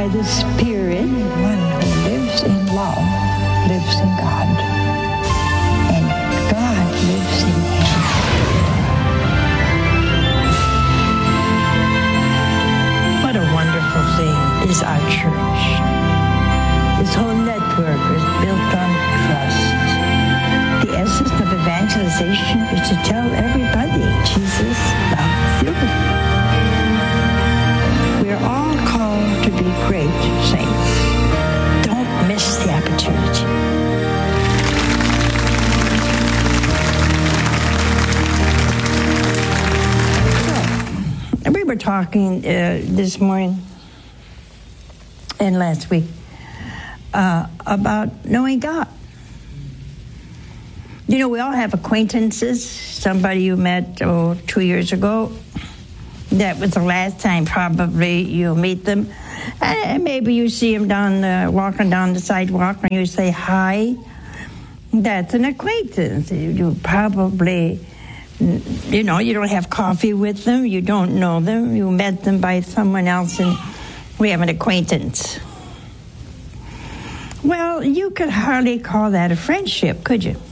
by the Spirit, one who lives in love lives in God, and God lives in him. What a wonderful thing is our church. This whole network is built on trust. The essence of evangelization is to tell everybody Jesus loves you. We're all called to be great saints. Don't miss the opportunity. So, we were talking this morning and last week about knowing God. You know, we all have acquaintances. Somebody you met 2 years ago. That was the last time probably you'll meet them. And maybe you see them walking down the sidewalk and you say hi. That's an acquaintance. You probably, you don't have coffee with them. You don't know them. You met them by someone else and we have an acquaintance. Well, you could hardly call that a friendship, could you?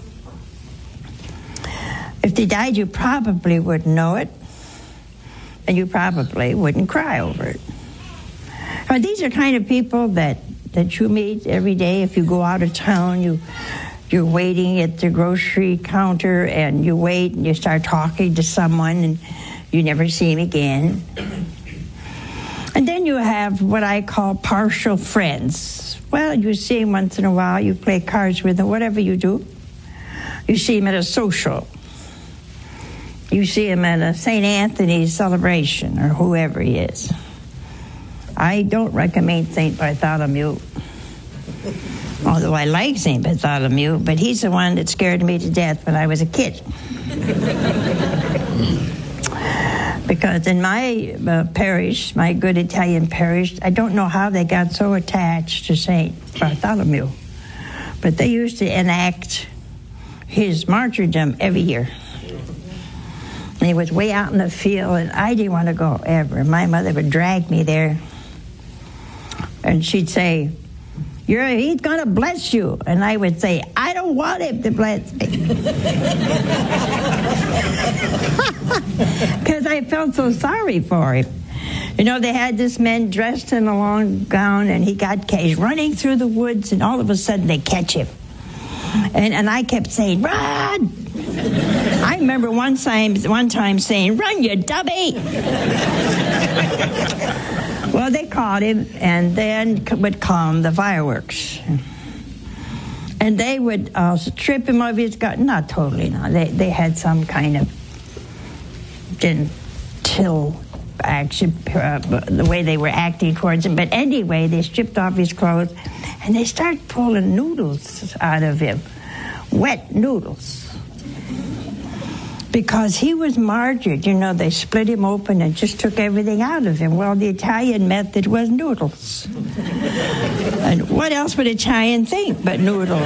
If they died, you probably wouldn't know it. And you probably wouldn't cry over it. But these are kind of people that you meet every day. If you go out of town, you're waiting at the grocery counter, and you wait, and you start talking to someone, and you never see him again. And then you have what I call partial friends. Well, you see him once in a while, you play cards with him, whatever you do. You see him at a social. You see him at a St. Anthony's celebration or whoever he is. I don't recommend St. Bartholomew, although I like St. Bartholomew, but he's the one that scared me to death when I was a kid. Because in my parish, my good Italian parish, I don't know how they got so attached to St. Bartholomew, but they used to enact his martyrdom every year. And he was way out in the field, and I didn't want to go ever. My mother would drag me there, and she'd say, he's going to bless you. And I would say, I don't want him to bless me. Because I felt so sorry for him. They had this man dressed in a long gown, and he's running through the woods, and all of a sudden they catch him. And I kept saying, run! I remember one time saying, run, you dummy! Well, they caught him, and then would come the fireworks. And they would strip him of his gun. Not totally, no. They had some kind of gentle action, the way they were acting towards him. But anyway, they stripped off his clothes, and they started pulling noodles out of him. Wet noodles. Because he was martyred. They split him open and just took everything out of him. Well, the Italian method was noodles. And what else would Italian think but noodles?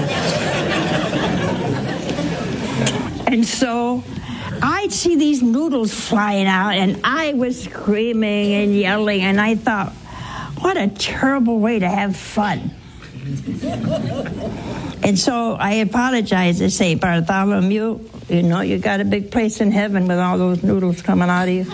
And so I'd see these noodles flying out, and I was screaming and yelling, and I thought, what a terrible way to have fun. And so I apologized to St. Bartholomew. You got a big place in heaven with all those noodles coming out of you.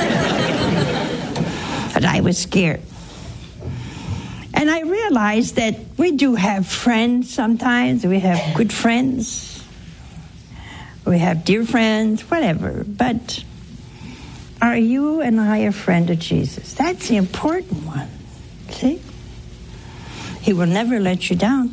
But I was scared. And I realized that we do have friends sometimes. We have good friends. We have dear friends, whatever. But are you and I a friend of Jesus? That's the important one. See? He will never let you down.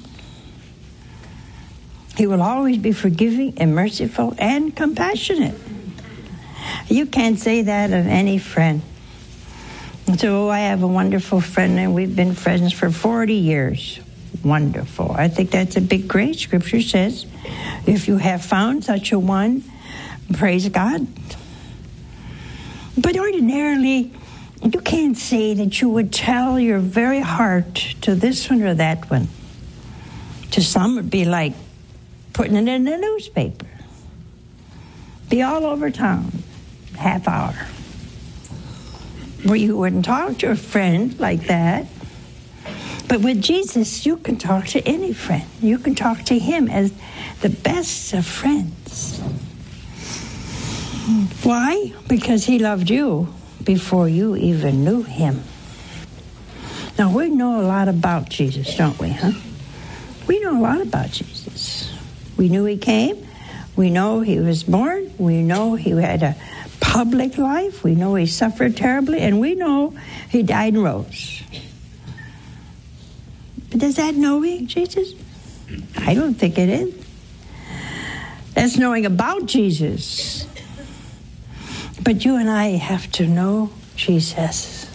He will always be forgiving and merciful and compassionate. You can't say that of any friend. So I have a wonderful friend, and we've been friends for 40 years. Wonderful. I think that's a big grace. Scripture says, if you have found such a one, praise God. But ordinarily, you can't say that you would tell your very heart to this one or that one. To some, it would be like putting it in the newspaper. Be all over town, half hour. Where you wouldn't talk to a friend like that. But with Jesus, you can talk to any friend. You can talk to him as the best of friends. Why? Because he loved you before you even knew him. Now, we know a lot about Jesus, don't we, huh? We know a lot about Jesus. We knew he came. We know he was born. We know he had a public life. We know he suffered terribly. And we know he died and rose. But does that knowing Jesus? I don't think it is. That's knowing about Jesus. But you and I have to know Jesus.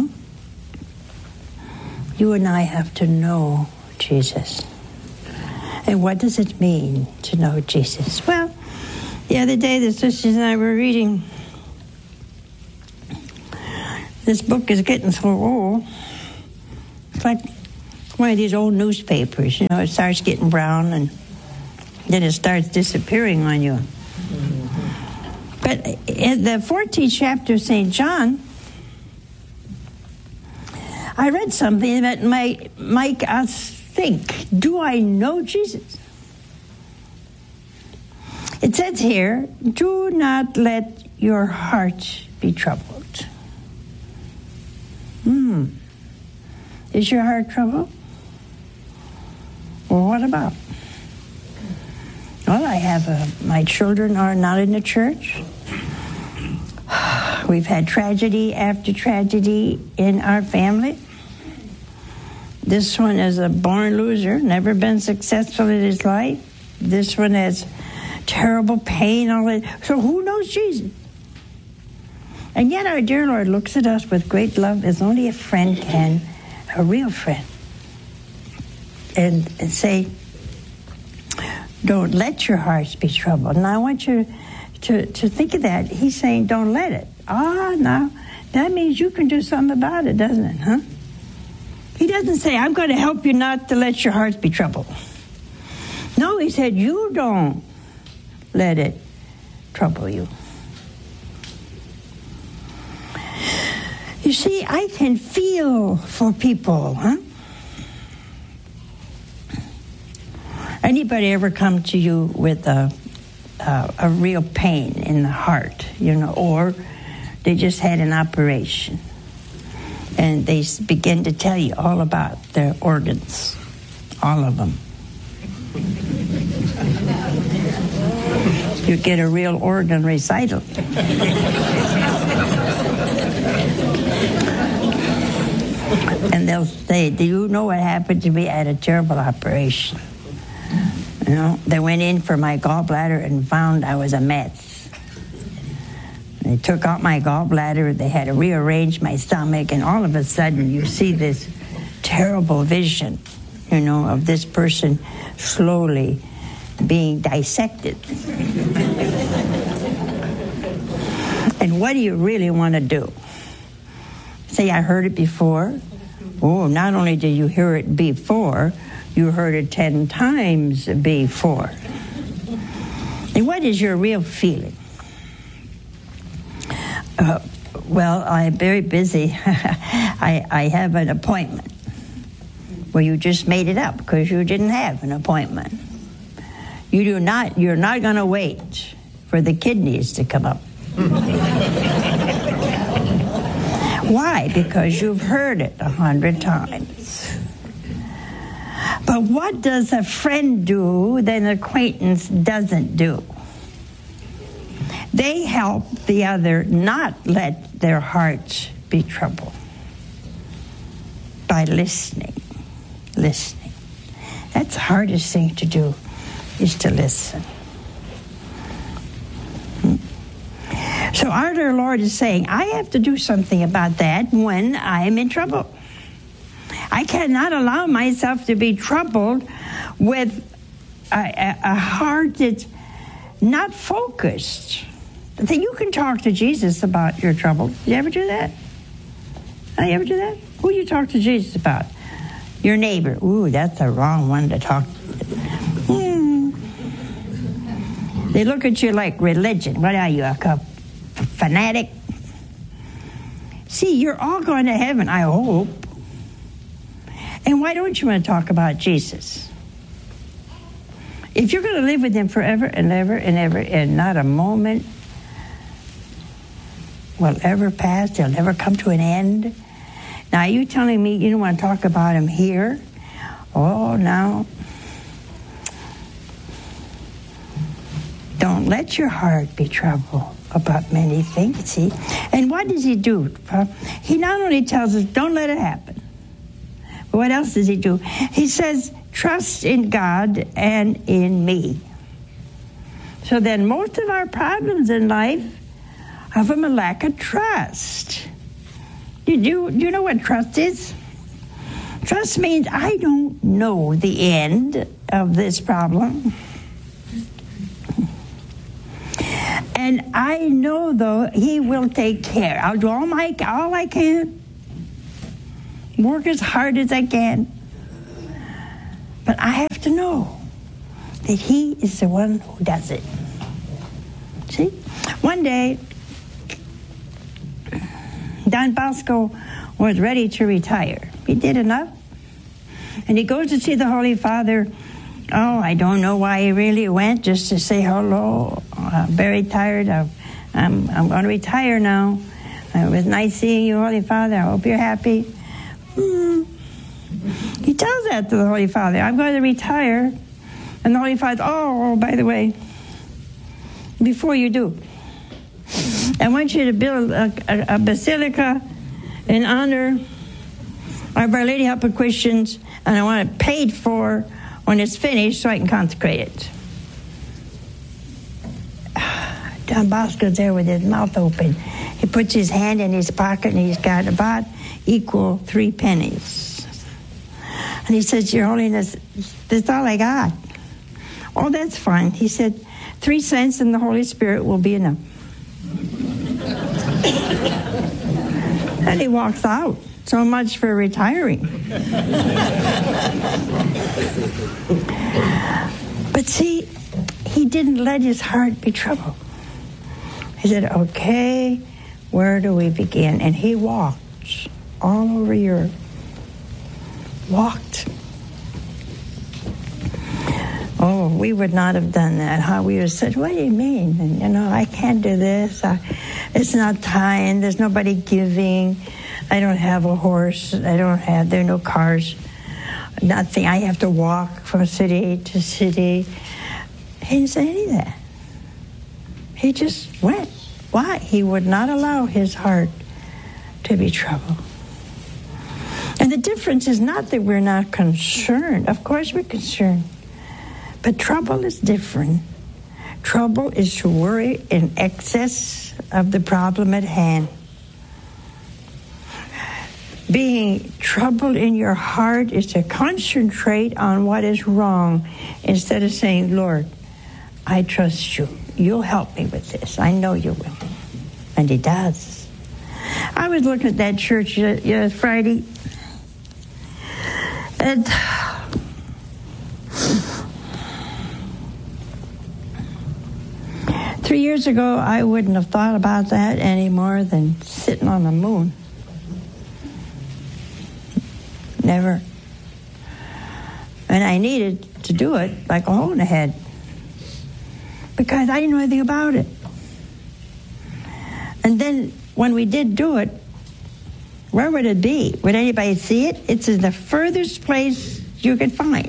You and I have to know Jesus. And what does it mean to know Jesus? Well, the other day the sisters and I were reading. This book is getting so old. It's like one of these old newspapers. You know, it starts getting brown and then it starts disappearing on you. But in the 14th chapter of St. John, I read something that might make us think, do I know Jesus? It says here, do not let your heart be troubled. Is your heart troubled? Well, what about? Well, I have my children are not in the church. We've had tragedy after tragedy in our family. This one is a born loser, never been successful in his life. This one has terrible pain. All that. So who knows Jesus? And yet our dear Lord looks at us with great love as only a friend can, a real friend. And say, don't let your hearts be troubled. And I want you to think of that. He's saying, don't let it. Now, that means you can do something about it, doesn't it, huh? He doesn't say, I'm going to help you not to let your hearts be troubled. No, he said, you don't let it trouble you. You see, I can feel for people, huh? Anybody ever come to you with a real pain in the heart, or they just had an operation and they begin to tell you all about their organs, all of them. You get a real organ recital. And they'll say, do you know what happened to me? I had a terrible operation. They went in for my gallbladder and found I was a mess. They took out my gallbladder, they had to rearrange my stomach, and all of a sudden you see this terrible vision, of this person slowly being dissected. And what do you really want to do? Say, I heard it before. Oh, not only did you hear it before, you heard it 10 times before. And what is your real feeling? Well, I'm very busy. I have an appointment. Well, you just made it up because you didn't have an appointment. You're not going to wait for the kidneys to come up. Why? Because you've heard it 100 times. But what does a friend do that an acquaintance doesn't do? They help the other not let their hearts be troubled by listening. That's the hardest thing to do, is to listen. So our dear Lord is saying, I have to do something about that when I am in trouble. I cannot allow myself to be troubled with a heart that's not focused. You can talk to Jesus about your trouble. You ever do that? You ever do that? Who do you talk to Jesus about? Your neighbor. Ooh, that's the wrong one to talk to. They look at you like religion. What are you, a fanatic? See, you're all going to heaven, I hope. And why don't you want to talk about Jesus? If you're going to live with him forever and ever and ever, and not a moment will ever pass, they'll never come to an end. Now, are you telling me you don't want to talk about him here? Oh, no. Don't let your heart be troubled about many things, see? And what does he do? He not only tells us, don't let it happen. But what else does he do? He says, trust in God and in me. So then most of our problems in life are from a lack of trust. Do you know what trust is? Trust means I don't know the end of this problem. And I know, though, he will take care. I'll do all I can. Work as hard as I can. But I have to know that he is the one who does it. See? One day, Don Bosco was ready to retire. He did enough. And he goes to see the Holy Father. Oh, I don't know why he really went, just to say hello. I'm very tired. I'm going to retire now. It was nice seeing you, Holy Father. I hope you're happy. He tells that to the Holy Father. I'm going to retire. And the Holy Father, oh, by the way, before you do, I want you to build a basilica in honor of Our Lady Help of Christians, and I want it paid for when it's finished so I can consecrate it. Don Bosco's there with his mouth open. He puts his hand in his pocket, and he's got about equal 3 pennies. And he says, Your Holiness, that's all I got. Oh, that's fine. He said, 3 cents in the Holy Spirit will be enough. And he walks out. So much for retiring. But see, he didn't let his heart be troubled. He said, okay, where do we begin? And he walked all over Europe. Walked. Oh, we would not have done that. How we would have said, what do you mean? And, I can't do this. It's not time. There's nobody giving. I don't have a horse. There are no cars. Nothing. I have to walk from city to city. He didn't say any of that. He just went. Why? He would not allow his heart to be troubled. And the difference is not that we're not concerned. Of course we're concerned. But trouble is different. Trouble is to worry in excess of the problem at hand. Being troubled in your heart is to concentrate on what is wrong instead of saying, Lord, I trust you. You'll help me with this. I know you will. And he does. I was looking at that church Friday, and 3 years ago, I wouldn't have thought about that any more than sitting on the moon. Never. And I needed to do it like a hole in the head because I didn't know anything about it. And then when we did do it, where would it be? Would anybody see it? It's in the furthest place you could find.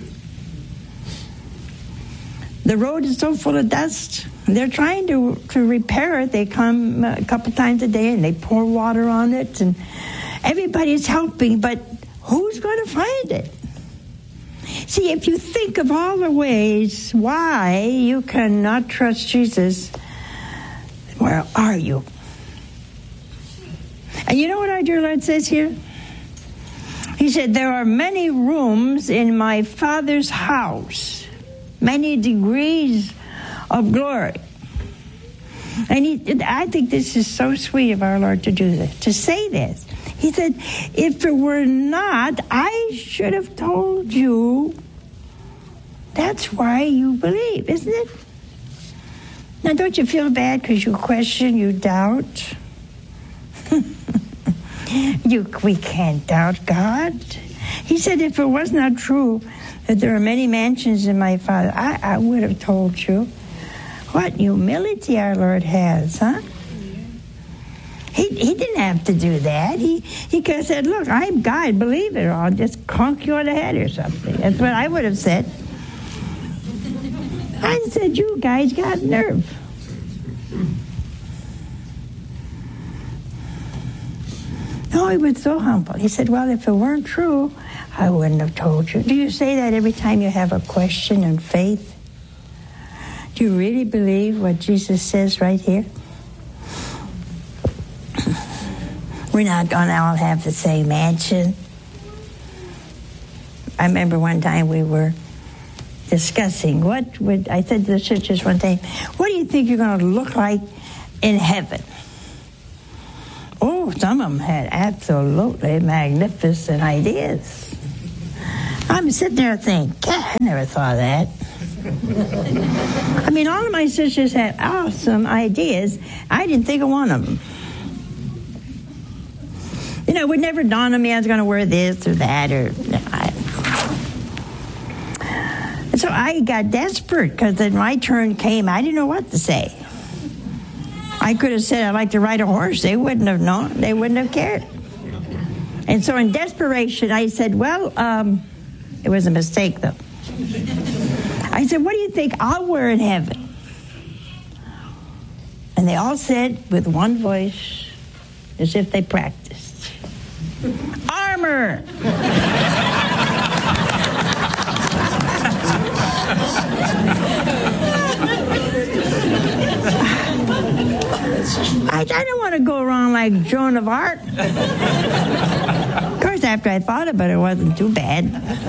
The road is so full of dust. They're trying to repair it. They come a couple times a day and they pour water on it, and everybody's helping, but who's going to find it? See, if you think of all the ways why you cannot trust Jesus, where are you? And you know what our dear Lord says here? He said, there are many rooms in my Father's house, many degrees of glory. And I think this is so sweet of our Lord to do this, to say this. He said, if it were not, I should have told you. That's why you believe, isn't it? Now, don't you feel bad because you question, you doubt? We can't doubt God. He said, if it was not true that there are many mansions in my Father, I would have told you. What humility our Lord has, huh? He didn't have to do that. He could have said, look, I'm God, believe it, or I'll just conk you on the head or something. That's what I would have said. I said, you guys got nerve. No, he was so humble. He said, well, if it weren't true, I wouldn't have told you. Do you say that every time you have a question in faith? Do you really believe what Jesus says right here? We're not going to all have the same mansion. I remember one time we were discussing I said to the sisters one day, what do you think you're going to look like in heaven? Oh, some of them had absolutely magnificent ideas. I'm sitting there thinking, God, I never thought of that. I mean, all of my sisters had awesome ideas. I didn't think of one of them. You know, it would never dawn on me I was going to wear this or that. So I got desperate because then my turn came. I didn't know what to say. I could have said I'd like to ride a horse. They wouldn't have known. They wouldn't have cared. And so in desperation, I said, well, it was a mistake, though. I said, what do you think I'll wear in heaven? And they all said with one voice, as if they practiced, armor! I didn't want to go around like Joan of Arc. Of course, after I thought about it, it wasn't too bad.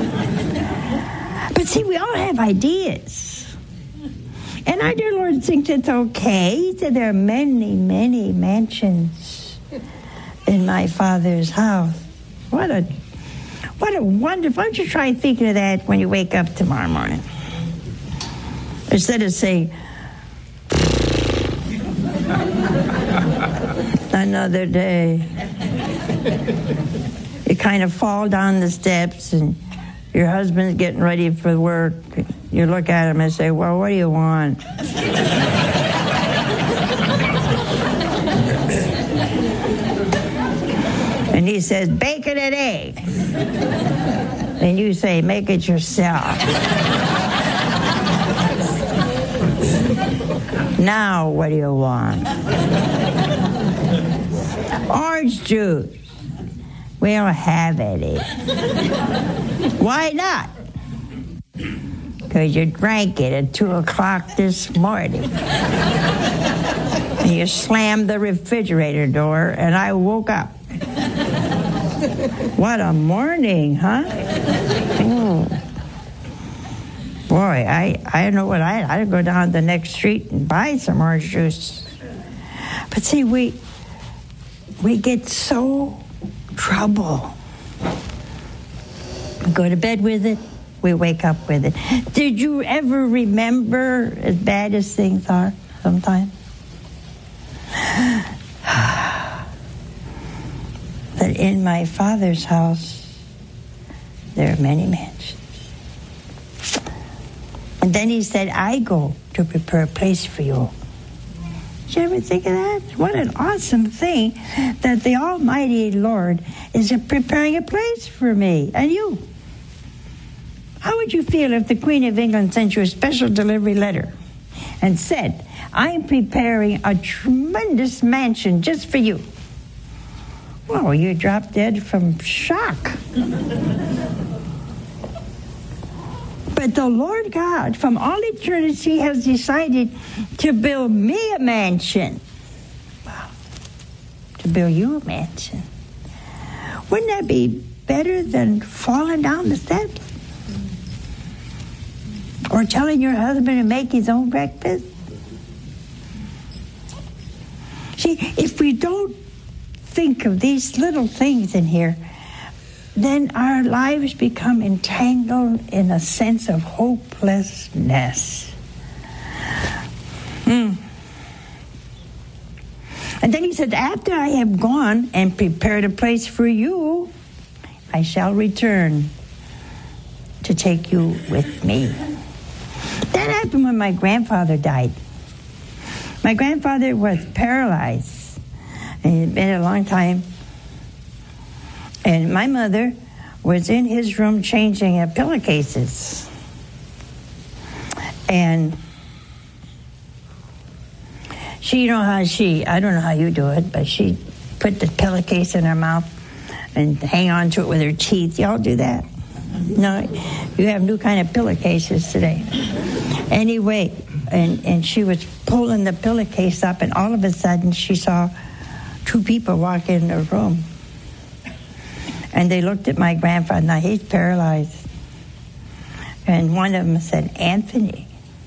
But see, we all have ideas. And our dear Lord thinks it's okay. He said there are many, many mansions in my Father's house. What a wonderful... Why don't you try thinking of that when you wake up tomorrow morning? Instead of saying, another day. You kind of fall down the steps and your husband's getting ready for work. You look at him and say, well, what do you want? And he says, bacon and eggs. And you say, make it yourself. Now, what do you want? Orange juice. We don't have any. Why not? Because you drank it at 2 o'clock this morning. And you slammed the refrigerator door, and I woke up. What a morning, huh? Ooh. Boy, I don't know what I'd go down the next street and buy some orange juice. But see, we get so trouble. We go to bed with it, we wake up with it. Did you ever remember, as bad as things are sometimes, that in my Father's house there are many mansions? And then he said, I go to prepare a place for you. Did you ever think of that? What an awesome thing that the Almighty Lord is preparing a place for me and you. How would you feel if the Queen of England sent you a special delivery letter and said, I'm preparing a tremendous mansion just for you? Well, you drop dead from shock. But the Lord God, from all eternity, has decided to build me a mansion. Wow. To build you a mansion. Wouldn't that be better than falling down the steps? Or telling your husband to make his own breakfast? See, if we don't think of these little things in here, then our lives become entangled in a sense of hopelessness. And then he said, after I have gone and prepared a place for you, I shall return to take you with me. That happened when my grandfather died. My grandfather was paralyzed, and it had been a long time. And my mother was in his room changing pillowcases. And I don't know how you do it, but she put the pillowcase in her mouth and hang on to it with her teeth. Y'all do that? No, you have new kind of pillowcases today. Anyway, and she was pulling the pillowcase up, and all of a sudden she saw two people walk in the room. And they looked at my grandfather. Now, he's paralyzed. And one of them said, Anthony.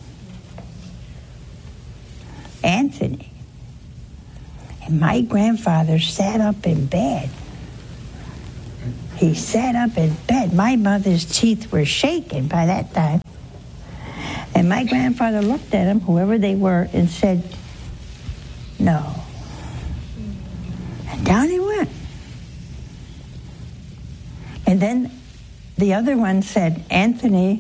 Anthony. And my grandfather sat up in bed. He sat up in bed. My mother's teeth were shaking by that time. And my grandfather looked at him, whoever they were, and said, no. And down he went. And then the other one said, Anthony.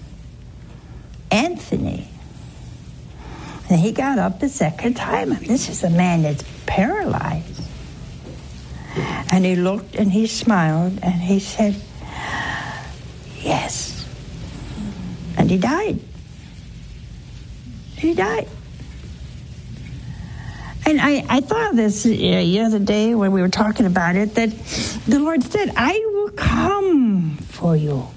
Anthony. And he got up the second time. This is a man that's paralyzed. And he looked and he smiled and he said, yes. And he died. He died. And I thought of this the other day when we were talking about it, that the Lord said, I will come for you.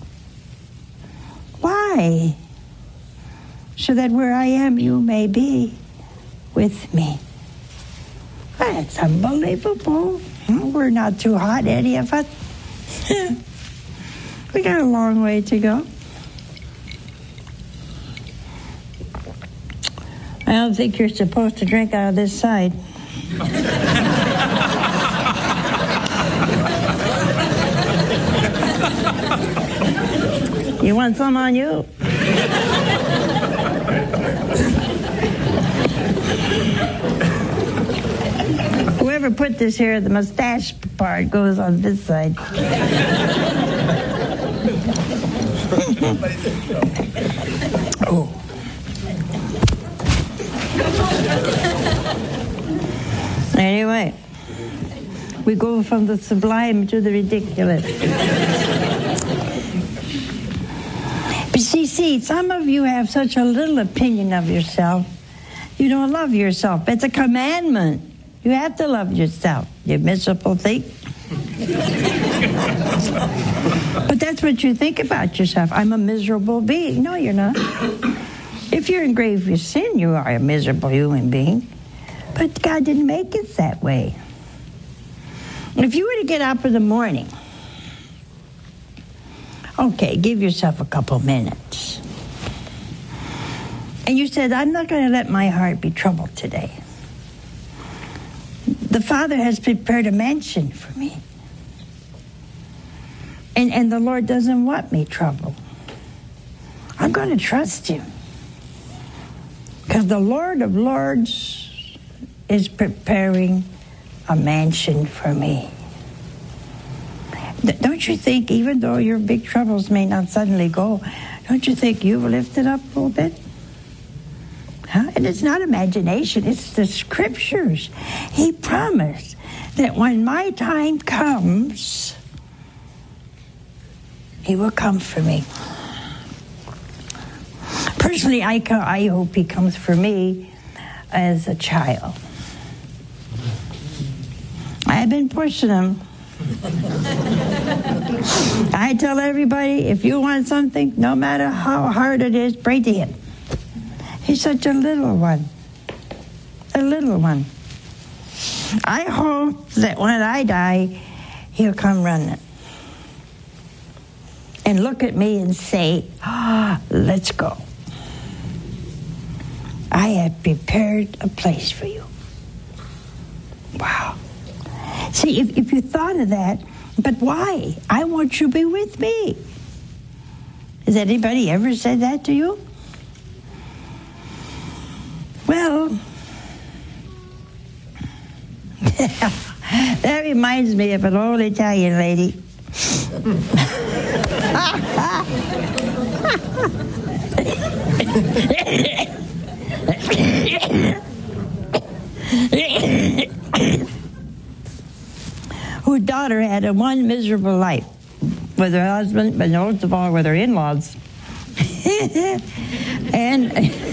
Why? So that where I am, you may be with me. That's unbelievable. We're not too hot, any of us. We got a long way to go. I don't think you're supposed to drink out of this side. You want some on you? Whoever put this here, the mustache part goes on this side. Oh. Anyway, we go from the sublime to the ridiculous. But see, some of you have such a little opinion of yourself. You don't love yourself. It's a commandment. You have to love yourself, you miserable thing. But that's what you think about yourself. I'm a miserable being. No, you're not. If you're in grave with sin, you are a miserable human being. But God didn't make it that way. If you were to get up in the morning, okay, give yourself a couple minutes. And you said, I'm not going to let my heart be troubled today. The Father has prepared a mansion for me. And the Lord doesn't want me troubled. I'm going to trust Him. Because the Lord of Lords is preparing a mansion for me. Don't you think, even though your big troubles may not suddenly go, don't you think you've lifted up a little bit? Huh? And it's not imagination, it's the Scriptures. He promised that when my time comes, He will come for me. Personally, I hope He comes for me as a child. I've been pushing Him. I tell everybody, if you want something, no matter how hard it is, pray to Him. He's such a little one. A little one. I hope that when I die, He'll come running and look at me and say, let's go. I have prepared a place for you. Wow. See, if you thought of that, but why? I want you to be with me. Has anybody ever said that to you? Well, that reminds me of an old Italian lady. Whose daughter had a one miserable life with her husband, but most of all with her in-laws. And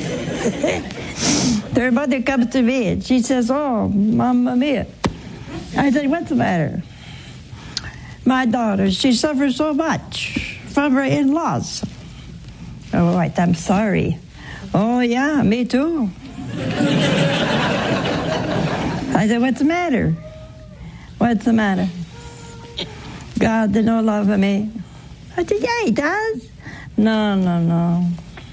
their mother comes to me and she says, "Oh, Mamma Mia." I said, "What's the matter?" "My daughter, she suffers so much from her in-laws." "Oh, right, I'm sorry." "Oh, yeah, me too." I said, "What's the matter?" "What's the matter?" "God does not love me." I said, "Yeah, he does." No.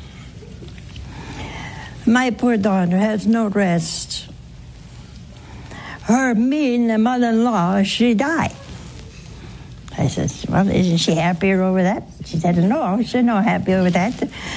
"My poor daughter has no rest. Her mean mother-in-law, she died." I said, "Well, isn't she happier over that?" She said, "No, she's not happy over that.